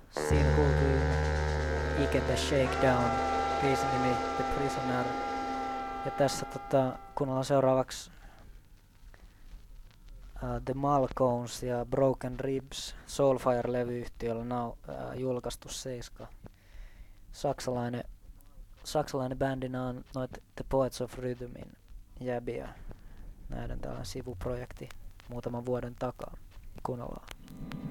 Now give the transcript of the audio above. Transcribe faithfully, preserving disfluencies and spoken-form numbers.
Siinä kuultiin Ike The Shakedown, biisin nimi The Prisoner. Ja tässä tota, kuunnellaan seuraavaksi uh, The Malcones ja Broken Ribs Soulfire-levyyhtiöllä nau, uh, julkaistu seiska. Saksalainen, saksalainen bändinä on noit The Poets of Rhythmin jäbiä. Näiden tällainen sivuprojekti muutaman vuoden takaa. Kuunnellaan.